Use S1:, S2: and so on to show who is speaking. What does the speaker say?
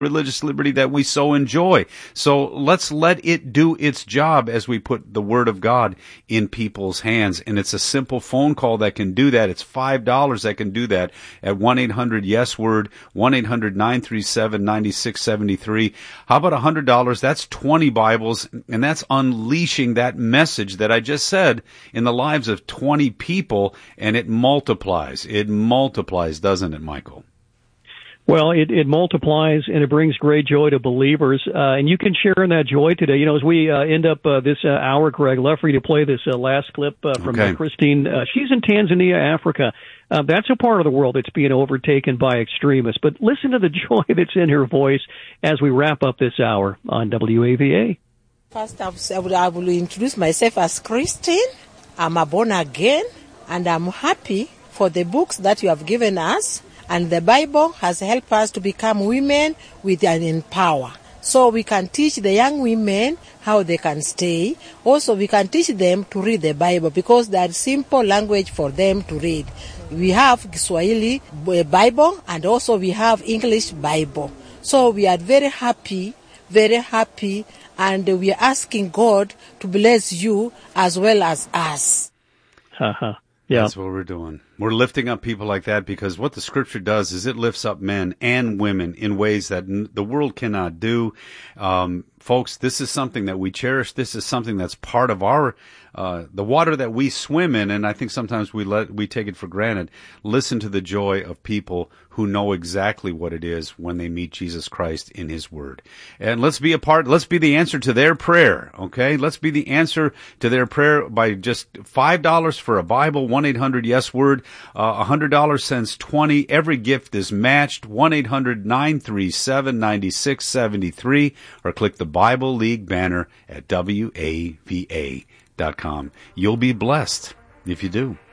S1: religious liberty that we so enjoy. So let's let it do its job as we put the Word of God in people's hands. And it's a simple phone call that can do that. It's $5 that can do that at 1-800-YES-WORD, 1-800-937-9673. How about $100? That's 20 Bibles, and that's unleashing that message that I just said in the lives of 20 people, and it multiplies. It multiplies, doesn't it, Michael?
S2: Well, it multiplies, and it brings great joy to believers, and you can share in that joy today. You know, as we end up this hour, Greg, I'd love for you to play this last clip from Christine. She's in Tanzania, Africa. That's a part of the world that's being overtaken by extremists. But listen to the joy that's in her voice as we wrap up this hour on WAVA.
S3: First, I will introduce myself as Christine. I'm a born again, and I'm happy for the books that you have given us. And the Bible has helped us to become women with an empower. So we can teach the young women how they can stay. Also, we can teach them to read the Bible because that's simple language for them to read. We have Kiswahili Bible and also we have English Bible. So we are very happy, and we are asking God to bless you as well as us.
S2: Yeah.
S1: That's what we're doing. We're lifting up people like that because what the Scripture does is it lifts up men and women in ways that the world cannot do. Folks, this is something that we cherish. This is something that's part of our the water that we swim in, and I think sometimes we take it for granted. Listen to the joy of people who know exactly what it is when they meet Jesus Christ in His Word. And let's be the answer to their prayer, okay? Let's be the answer to their prayer by just $5 for a Bible, 1-800-YES-WORD, $100 sends 20. Every gift is matched, 1-800-937-9673, or click the Bible League banner at WAVA.com. You'll be blessed if you do.